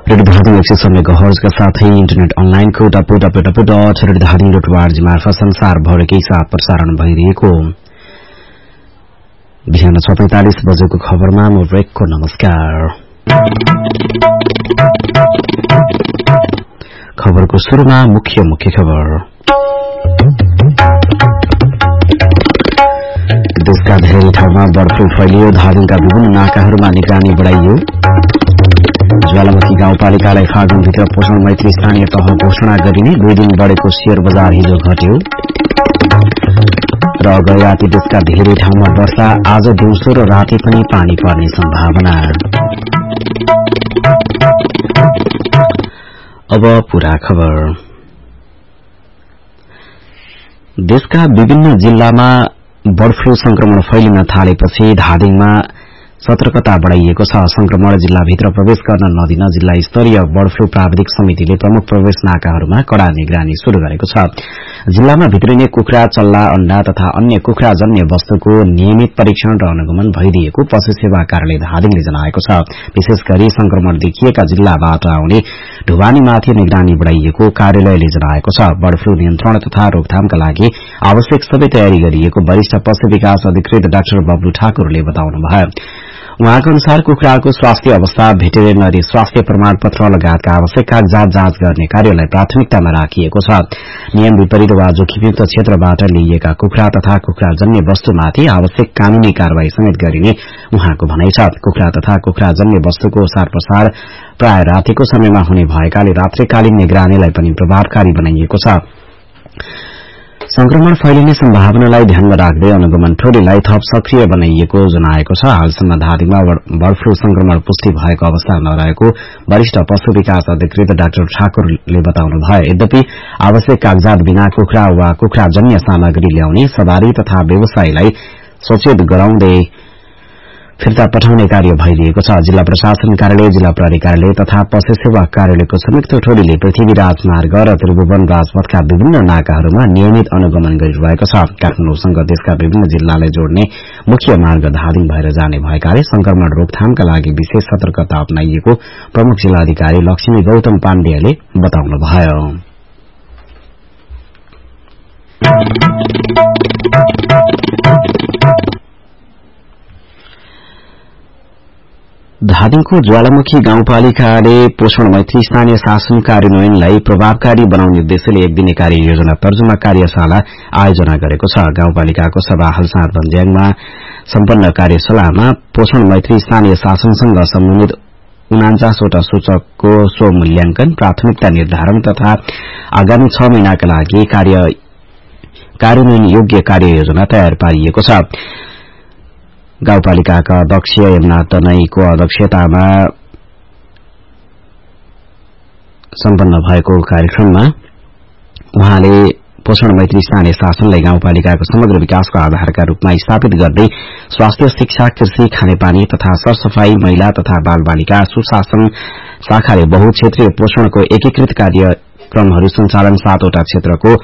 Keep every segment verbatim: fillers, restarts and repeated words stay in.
Radio Dhading एक सय छ मेगाहर्जका साथै इन्टरनेट अनलाइनको W W W dot radio Dhading dot ORG मार्फत संसारभरकै साथ प्रसारण भइरहेको बिहान छ पैंतालीस बजेको खबरमा म ब्रेकको नमस्कार। खबरको सुरुमा मुख्य मुख्य खबर। देशका धेरै ठाउँमा बर्ड फ्लू फैलियो, धादिङका विभिन्न नाकाहरूमा निगरानी बढाइयो। ज्वालामुखी गाउँपालिकालाई फागुनभित्र पोषण मैत्री स्थानीय तह घोषणा गरिने, दुई दिन बढेको शेयर बजार हिजो घट्यो। र गए राति देशका धेरै ठाउँमा वर्षा, आज दिउँसो र राति पनि पानी पर्ने सम्भावना। अब पूरा खबर। देशका विभिन्न जिल्लामा बर्ड फ्लू संक्रमण फैलिन थालेपछि धादिङमा सतर्कता बढ़ाइएको छ। संक्रमण जिल्लाभित्र प्रवेश गर्न नदिन जिल्ला स्तरीय बर्ड फ्लू प्राविधिक समितिले प्रमुख प्रवेश नाकाहरूमा कड़ा निगरानी शुरू गरेको छ। जिल्लामा भित्रिने कुखुरा, चल्ला, अण्डा तथा अन्य कुखुराजन्य वस्तुको नियमित परीक्षण र अनुगमन भइदिएको पशु सेवा कार्यालय धादिङले जनाएको छ। विशेष गरी संक्रमण देखिएका जिल्लाबाट आउने ढुवानीमाथि निगरानी बढ़ाइएको कार्यालयले जनाएको छ। बर्ड फ्लू नियन्त्रण तथा रोकथामका लागि आवश्यक सबै तयारी गरिएको वरिष्ठ पशु विकास अधिकृत डाक्टर बब्लु ठाकुरले बताउनुभयो। उहाँको अनुसार कुखुराको स्वास्थ्य अवस्था, भेटेरिनरी स्वास्थ्य प्रमाणपत्र लगायतका आवश्यक कागजात जाँच गर्ने कार्यलाई प्राथमिकतामा राखिएको छ। नियम विपरीत वा जोखिमयुक्त क्षेत्रबाट लिइएका कुखुरा तथा कुखुराजन्य वस्तुमाथि आवश्यक कानूनी कार्यवाही समेत गरिने उहाँको भनाइ छ। कुखुरा तथा कुखुराजन्य वस्तुको ओसार प्रसार प्राय रातिको समयमा हुने भएकाले रात्रिकालीन निगरानीलाई पनि प्रभावकारी बनाइएको छ। संक्रमण फैलिने सम्भावनालाई ध्यानमा राख्दै अनुगमन टोलीलाई थप सक्रिय बनाइएको जनाएको छ। हालसम्म धादिङमा बर्ड फ्लू संक्रमण पुष्टि भएको अवस्था नरहेको वरिष्ठ पशु विकास अधिकृत डाक्टर ठाकुरले बताउनुभयो। यद्यपि आवश्यक कागजात बिना कुखुरा वा कुखुराजन्य सामग्री ल्याउने सवारी तथा व्यवसायीलाई सचेत गराउँदै फिर्ता पठाउने कार्य भइरहेको छ। जिल्ला प्रशासन कार्यालय, जिल्ला प्रहरी कार्यालय तथा पशु सेवा कार्यालयको संयुक्त टोलीले पृथ्वीराज मार्ग र त्रिभुवन राजपथका विभिन्न नाकाहरूमा नियमित अनुगमन गरिरहेको छ। काठमाडौँसँग देशका विभिन्न जिल्लालाई जोड्ने मुख्य मार्ग धादिङ भएर जाने भएकाले संक्रमण रोकथामका लागि विशेष सतर्कता अपनाइएको प्रमुख जिल्लाधिकारी लक्ष्मी गौतम पाण्डेले बताउनुभयो। धादिङको ज्वालामुखी गाउँपालिकाले पोषण मैत्री स्थानीय शासन कार्यान्वयनलाई प्रभावकारी बनाउने उद्देश्यले एक दिने कार्य योजना तर्जुमा कार्यशाला आयोजना गरेको छ। गाउँपालिकाको सभा हलसार भन्ज्याङमा सम्पन्न कार्यशालामा पोषण मैत्री स्थानीय शासनसँग सम्बन्धित उनाचासवटा सूचकको स्वमूल्यांकन, प्राथमिकता निर्धारण तथा आगामी छ महिनाका लागि कार्यान्वयन योग्य कार्य योजना तयार पारिएको छ। गाउँपालिकाका अध्यक्ष यमुना तनईको अध्यक्षतामा सम्पन्न भएको कार्यक्रममा उहाँले पोषण मैत्री स्थानीय शासनलाई गाउँपालिकाको समग्र विकासको आधारका रूपमा स्थापित गर्दै स्वास्थ्य, शिक्षा, कृषि, खानेपानी तथा सरसफाई, महिला तथा बालबालिका सुशासन शाखाले बहुक्षेत्रीय पोषणको एकीकृत कार्यक्रमहरू सञ्चालन, सातवटा क्षेत्रको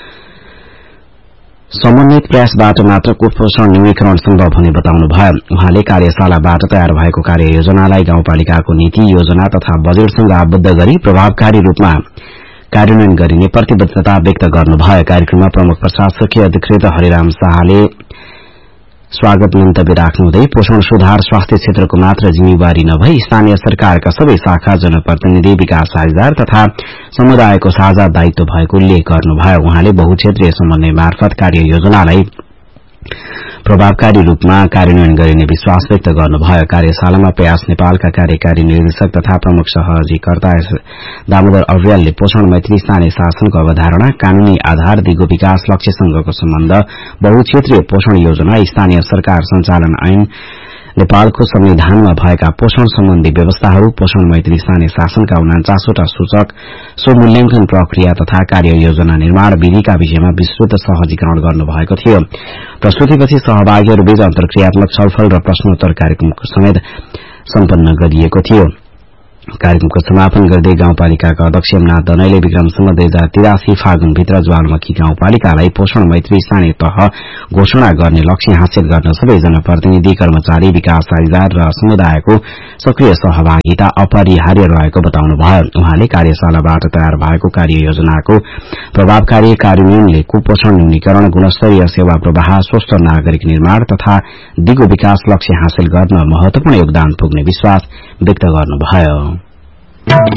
समन्वित प्रयासबाट मात्र कुपोषण न्यूनीकरण सम्भव हुने बताउनुभयो। उहाँले कार्यशालाबाट तयार भएको कार्य योजनालाई गाउँपालिकाको नीति, योजना तथा बजेटसँग आबद्ध गरी प्रभावकारी रूपमा कार्यान्वयन गरिने प्रतिबद्धता व्यक्त गर्नुभयो। कार्यक्रममा प्रमुख प्रशासकीय अधिकृत हरिराम शाहले स्वागत मन्तव्य राख्नुहुँदै पोषण सुधार स्वास्थ्य क्षेत्रको मात्र जिम्मेवारी नभई स्थानीय सरकारका सबै शाखा, जनप्रतिनिधि, विकास साझेदार तथा समुदायको साझा दायित्व भएको उल्लेख गर्नुभयो। उहाँले बहुक्षेत्रीय समन्वय मार्फत कार्य योजनालाई प्रभावकारी रूपमा कार्यान्वयन गरिने विश्वास व्यक्त गर्नुभयो। कार्यशालामा प्रयास नेपालका कार्यकारी निर्देशक तथा प्रमुख सहजीकर्ता दामोदर अव्यालले पोषण मैत्री स्थानीय शासनको अवधारणा, कानूनी आधार, दिगो विकास लक्ष्यसँगको सम्बन्ध, बहुक्षेत्रीय पोषण योजना, स्थानीय सरकार सञ्चालन ऐन, नेपालको संविधानमा भएका पोषण सम्बन्धी व्यवस्थाहरू, पोषण मैत्री स्थानीय शासनका उनाचासवटा सूचक, स्वमूल्यांकन प्रक्रिया तथा कार्य योजना निर्माण विधिका विषयमा विस्तृत सहजीकरण गर्नुभएको थियो। प्रस्तुतिपछि सहभागीहरूबीच अन्तर्क्रियात्मक छलफल र प्रश्नोत्तर कार्यक्रमको समेत सम्पन्न गरिएको थियो। कार्यक्रमको समापन गर्दै गाउँपालिकाका अध्यक्ष यमनाथ दनैले विक्रमसम्म दुई हजार तिरासी फागुनभित्र ज्वालामुखी गाउँपालिकालाई पोषण मैत्री स्थानीय तह घोषणा गर्ने लक्ष्य हासिल गर्न सबै जनप्रतिनिधि कर्मचारी विकास साझेदार र समुदायको सक्रिय सहभागिता अपरिहार्य रहेको बताउनुभयो। उहाँले कार्यशालाबाट तयार भएको कार्ययोजनाको प्रभावकारी कार्यान्वयनले कुपोषण न्यूनीकरण, गुणस्तरीय सेवा प्रवाह, स्वस्थ नागरिक निर्माण तथा दिगो विकास लक्ष्य हासिल गर्न महत्वपूर्ण योगदान पुग्ने विश्वास व्यक्त गर्नुभयो।